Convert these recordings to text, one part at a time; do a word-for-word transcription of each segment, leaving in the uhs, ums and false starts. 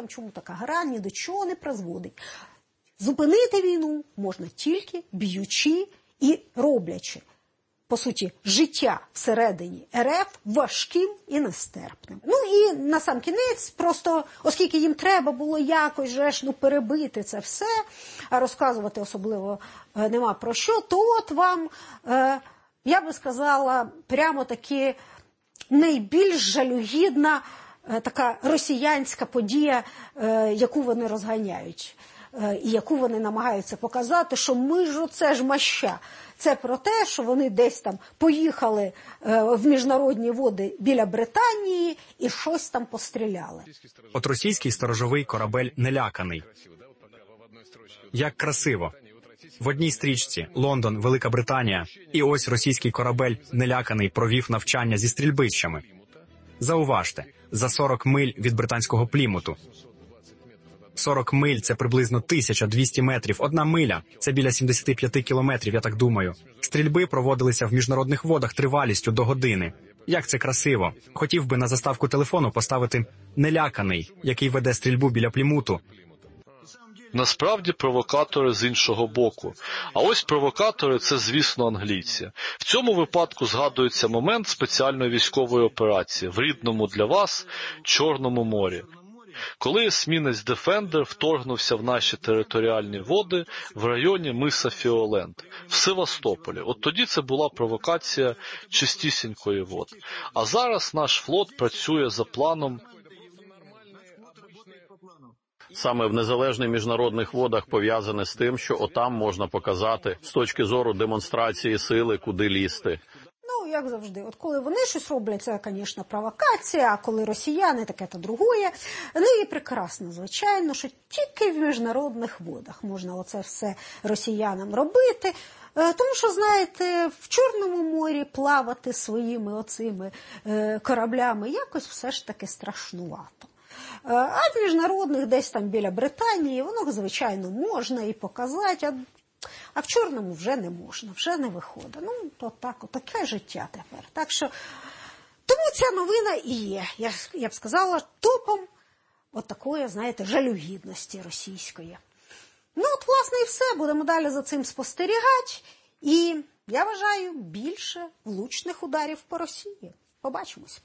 там чому така гра, ні до чого не призводить. Зупинити війну можна тільки б'ючи і роблячи, по суті, життя всередині РФ важким і нестерпним. Ну і на сам кінець, просто оскільки їм треба було якось же ж, ну, перебити це все, а розказувати особливо е, нема про що, то от вам, е, я би сказала, прямо таки найбільш жалюгідна е, така росіянська подія, е, яку вони розганяють. І яку вони намагаються показати, що ми ж оце ж маща. Це про те, що вони десь там поїхали в міжнародні води біля Британії і щось там постріляли. От російський сторожовий корабель «Неляканий». Як красиво. В одній стрічці Лондон, Велика Британія, і ось російський корабель «Неляканий» провів навчання зі стрільбищами. Зауважте, за сорок миль від британського Плімуту. сорок миль – це приблизно тисяча двісті метрів. Одна миля – це біля сімдесят п'ять кілометрів, я так думаю. Стрільби проводилися в міжнародних водах тривалістю до години. Як це красиво. Хотів би на заставку телефону поставити «Неляканий», який веде стрільбу біля Плімуту. Насправді провокатори з іншого боку. А ось провокатори – це, звісно, англійці. В цьому випадку згадується момент спеціальної військової операції в рідному для вас Чорному морі. Коли есмінець «Дефендер» вторгнувся в наші територіальні води в районі миса Фіолент, в Севастополі. От тоді це була провокація чистісінької вод. А зараз наш флот працює за планом. Саме в незалежних міжнародних водах пов'язане з тим, що отам можна показати з точки зору демонстрації сили, куди лізти. Ну, як завжди, от коли вони щось роблять, це, звісно, провокація, а коли росіяни, таке то другое. Ну і прекрасно, звичайно, що тільки в міжнародних водах можна оце все росіянам робити. Тому що, знаєте, в Чорному морі плавати своїми оцими кораблями якось все ж таки страшнувато. А в міжнародних, десь там біля Британії, воно, звичайно, можна і показати, а, а в Чорному вже не можна, вже не виходить. Ну, то так, от таке життя тепер. Так що, тому ця новина і є, я, я б сказала, топом от такої, знаєте, жалюгідності російської. Ну, от, власне, і все, будемо далі за цим спостерігати. І, я вважаю, більше влучних ударів по Росії. Побачимось.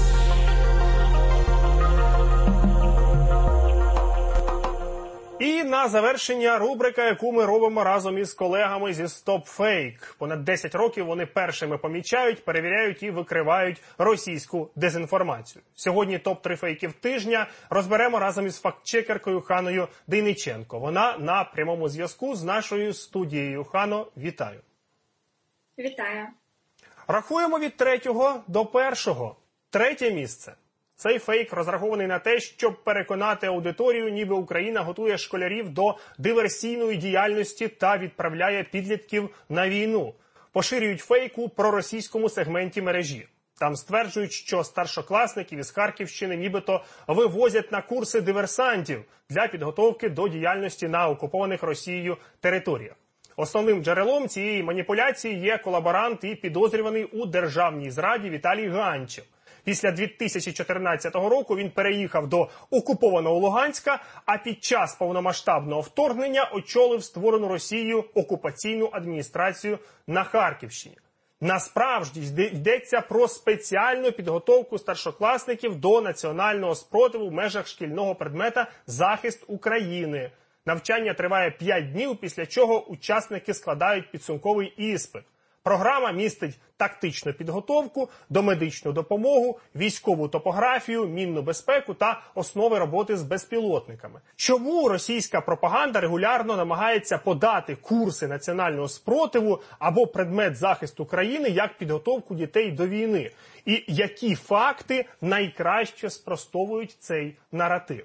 І на завершення рубрика, яку ми робимо разом із колегами зі StopFake. Понад десять років вони першими помічають, перевіряють і викривають російську дезінформацію. Сьогодні топ три фейків тижня розберемо разом із фактчекеркою Ханою Дейниченко. Вона на прямому зв'язку з нашою студією. Хано, вітаю. Вітаю. Рахуємо від третього до першого. Третє місце. Цей фейк розрахований на те, щоб переконати аудиторію, ніби Україна готує школярів до диверсійної діяльності та відправляє підлітків на війну. Поширюють фейк у проросійському сегменті мережі. Там стверджують, що старшокласників із Харківщини нібито вивозять на курси диверсантів для підготовки до діяльності на окупованих Росією територіях. Основним джерелом цієї маніпуляції є колаборант і підозрюваний у державній зраді Віталій Ганчев. Після дві тисячі чотирнадцятого року він переїхав до окупованого Луганська, а під час повномасштабного вторгнення очолив створену Росією окупаційну адміністрацію на Харківщині. Насправді йдеться про спеціальну підготовку старшокласників до національного спротиву в межах шкільного предмета «Захист України». Навчання триває п'ять днів, після чого учасники складають підсумковий іспит. Програма містить тактичну підготовку, домедичну допомогу, військову топографію, мінну безпеку та основи роботи з безпілотниками. Чому російська пропаганда регулярно намагається подати курси національного спротиву або предмет захисту країни як підготовку дітей до війни? І які факти найкраще спростовують цей наратив?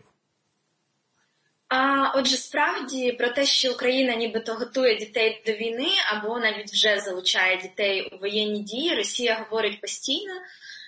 А, отже, справді, про те, що Україна нібито готує дітей до війни або навіть вже залучає дітей у воєнні дії, Росія говорить постійно.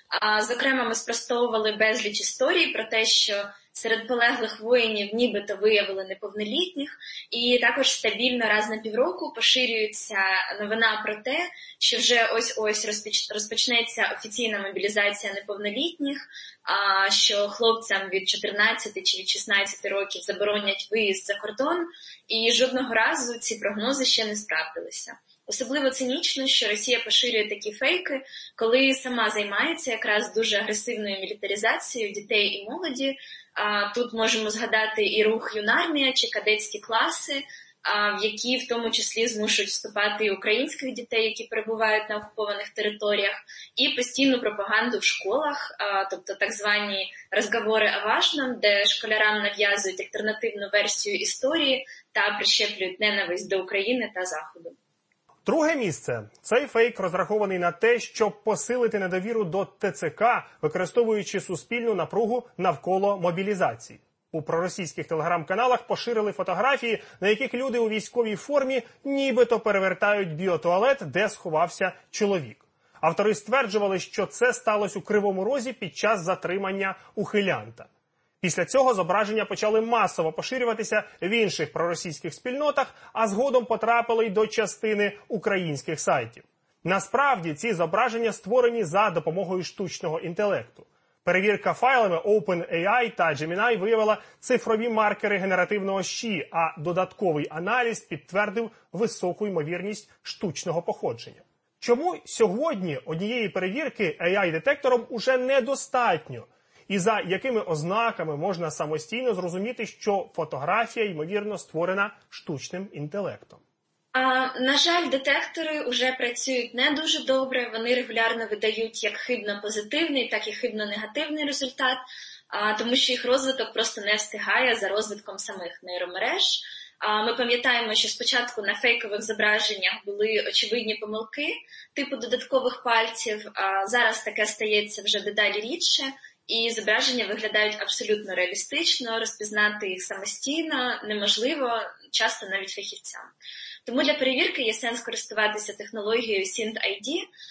А, зокрема, ми спростовували безліч історій про те, що серед полеглих воїнів нібито виявили неповнолітніх, і також стабільно раз на півроку поширюється новина про те, що вже ось-ось розпочнеться офіційна мобілізація неповнолітніх, а що хлопцям від чотирнадцяти чи від шістнадцяти років заборонять виїзд за кордон, і жодного разу ці прогнози ще не справдилися. Особливо цинічно, що Росія поширює такі фейки, коли сама займається якраз дуже агресивною мілітаризацією дітей і молоді. Тут можемо згадати і рух «Юнармія» чи кадетські класи, в які в тому числі змушують вступати і українських дітей, які перебувають на окупованих територіях, і постійну пропаганду в школах, тобто так звані розговори о важном, де школярам нав'язують альтернативну версію історії та прищеплюють ненависть до України та Заходу. Друге місце. Цей фейк розрахований на те, щоб посилити недовіру до ТЦК, використовуючи суспільну напругу навколо мобілізації. У проросійських телеграм-каналах поширили фотографії, на яких люди у військовій формі нібито перевертають біотуалет, де сховався чоловік. Автори стверджували, що це сталося у Кривому Розі під час затримання ухилянта. Після цього зображення почали масово поширюватися в інших проросійських спільнотах, а згодом потрапили й до частини українських сайтів. Насправді, ці зображення створені за допомогою штучного інтелекту. Перевірка файлами OpenAI та Gemini виявила цифрові маркери генеративного щі, а додатковий аналіз підтвердив високу ймовірність штучного походження. Чому сьогодні однієї перевірки ей ай-детектором уже недостатньо? І за якими ознаками можна самостійно зрозуміти, що фотографія, ймовірно, створена штучним інтелектом? А, на жаль, детектори вже працюють не дуже добре. Вони регулярно видають як хибно-позитивний, так і хибно-негативний результат, а, тому що їх розвиток просто не встигає за розвитком самих нейромереж. А, ми пам'ятаємо, що спочатку на фейкових зображеннях були очевидні помилки типу додаткових пальців, а зараз таке стається вже дедалі рідше. І зображення виглядають абсолютно реалістично, розпізнати їх самостійно неможливо, часто навіть фахівцям. Тому для перевірки є сенс користуватися технологією SyncID.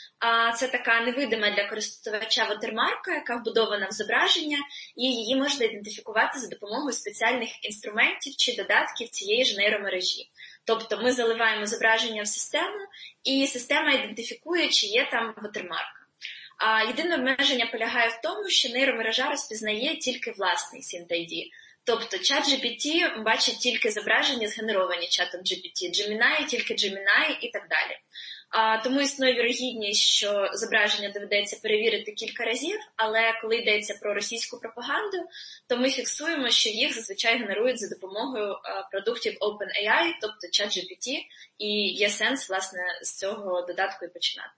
Це така невидима для користувача ватермарка, яка вбудована в зображення, і її можна ідентифікувати за допомогою спеціальних інструментів чи додатків цієї ж нейромережі. Тобто ми заливаємо зображення в систему, і система ідентифікує, чи є там ватермарк. А єдине обмеження полягає в тому, що нейромережа розпізнає тільки власний SyncID. Тобто ChatGPT бачить тільки зображення, згенеровані чатом джі пі ті, Gemini тільки Gemini і так далі. А, тому існує вірогідність, що зображення доведеться перевірити кілька разів, але коли йдеться про російську пропаганду, то ми фіксуємо, що їх зазвичай генерують за допомогою а, продуктів OpenAI, тобто ChatGPT, і є сенс, власне, з цього додатку і починати.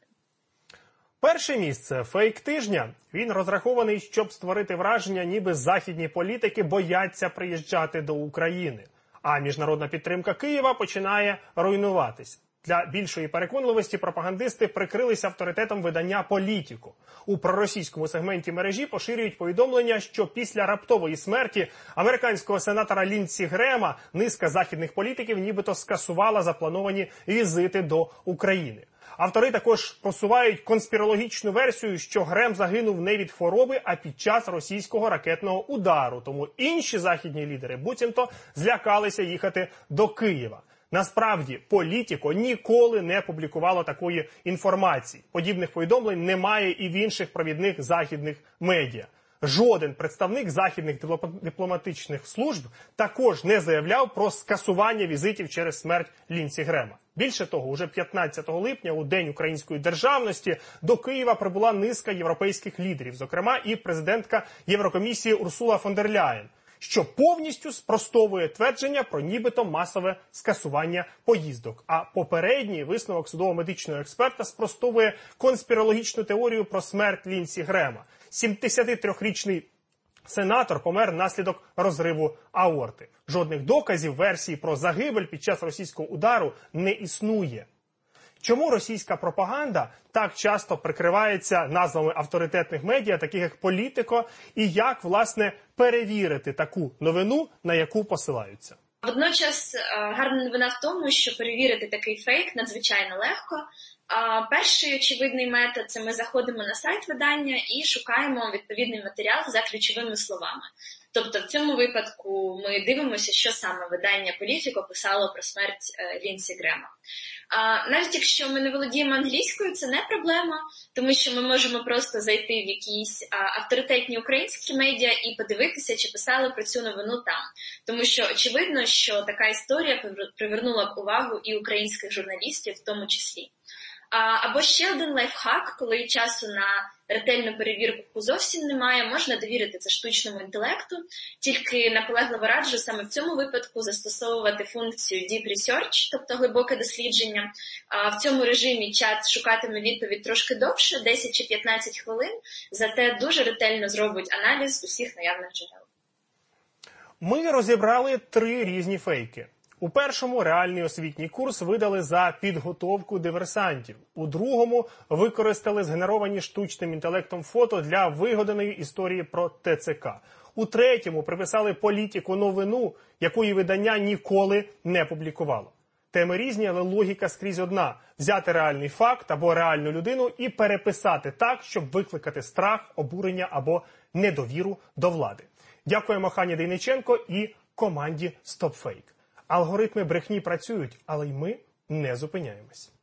Перше місце – фейк тижня. Він розрахований, щоб створити враження, ніби західні політики бояться приїжджати до України. А міжнародна підтримка Києва починає руйнуватися. Для більшої переконливості пропагандисти прикрилися авторитетом видання «Політіко». У проросійському сегменті мережі поширюють повідомлення, що після раптової смерті американського сенатора Ліндсі Грема низка західних політиків нібито скасувала заплановані візити до України. Автори також просувають конспірологічну версію, що Грем загинув не від хвороби, а під час російського ракетного удару. Тому інші західні лідери буцімто злякалися їхати до Києва. Насправді, «Політіко» ніколи не публікувало такої інформації. Подібних повідомлень немає і в інших провідних західних медіа. Жоден представник західних дипломатичних служб також не заявляв про скасування візитів через смерть Ліндсі Грема. Більше того, уже п'ятнадцятого липня, у День української державності, до Києва прибула низка європейських лідерів, зокрема і президентка Єврокомісії Урсула фон дер Ляєн, що повністю спростовує твердження про нібито масове скасування поїздок. А попередній висновок судово-медичного експерта спростовує конспірологічну теорію про смерть Ліндсі Грема. сімдесятитрирічний сенатор помер внаслідок розриву аорти. Жодних доказів версії про загибель під час російського удару не існує. Чому російська пропаганда так часто прикривається назвами авторитетних медіа, таких як «Політико», і як, власне, перевірити таку новину, на яку посилаються? Водночас гарна новина в тому, що перевірити такий фейк надзвичайно легко. А перший очевидний метод – це ми заходимо на сайт видання і шукаємо відповідний матеріал за ключовими словами. Тобто в цьому випадку ми дивимося, що саме видання «Політико» писало про смерть Лінсі Грема. А навіть якщо ми не володіємо англійською, це не проблема, тому що ми можемо просто зайти в якісь а, авторитетні українські медіа і подивитися, чи писали про цю новину там. Тому що очевидно, що така історія привернула б увагу і українських журналістів в тому числі. Або ще один лайфхак, коли часу на ретельну перевірку зовсім немає, можна довірити це штучному інтелекту, тільки наполегливо раджу саме в цьому випадку застосовувати функцію Deep Research, тобто глибоке дослідження. В цьому режимі чат шукатиме відповідь трошки довше, десять чи п'ятнадцять хвилин, зате дуже ретельно зробить аналіз усіх наявних джерел. Ми розібрали три різні фейки. У першому реальний освітній курс видали за підготовку диверсантів. У другому використали згенеровані штучним інтелектом фото для вигаданої історії про ТЦК. У третьому приписали політику новину, якої видання ніколи не публікувало. Теми різні, але логіка скрізь одна – взяти реальний факт або реальну людину і переписати так, щоб викликати страх, обурення або недовіру до влади. Дякуємо Хані Дейниченко і команді StopFake. Алгоритми брехні працюють, але й ми не зупиняємось.